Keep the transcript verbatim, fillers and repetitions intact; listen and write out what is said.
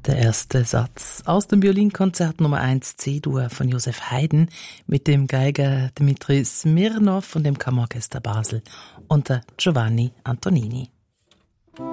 Der erste Satz aus dem Violinkonzert Nummer eins C-Dur von Joseph Haydn mit dem Geiger Dmitri Smirnow und dem Kammerorchester Basel unter Giovanni Antonini.